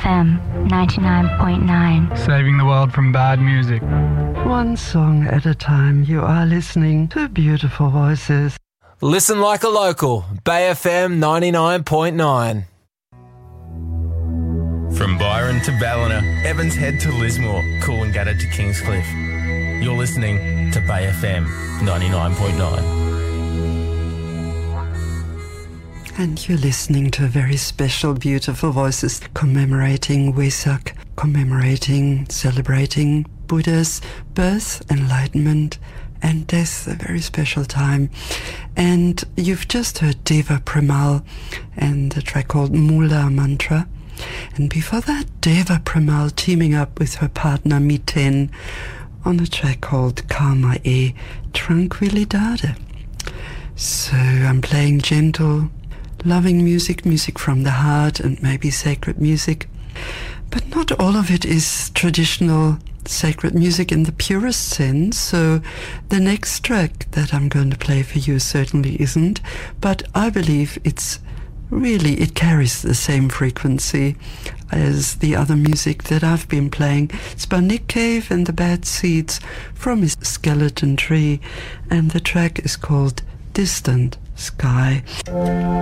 FM 99.9. Saving the world from bad music. One song at a time, you are listening to beautiful voices. Listen like a local. Bay FM 99.9. From Byron to Ballina, Evans Head to Lismore, Coolangatta to Kingscliff. You're listening to Bay FM 99.9. And you're listening to very special, beautiful voices commemorating Wesak, celebrating Buddha's birth, enlightenment, and death, a very special time. And you've just heard Deva Premal and the track called Mula Mantra. And before that, Deva Premal teaming up with her partner Miten on a track called Calma e Tranquilidade. So I'm playing gentle, loving music from the heart, and maybe sacred music. But not all of it is traditional sacred music in the purest sense, so the next track that I'm going to play for you certainly isn't, but I believe it carries the same frequency as the other music that I've been playing. It's by Nick Cave and the Bad Seeds from his Skeleton Tree, and the track is called Distant Sky.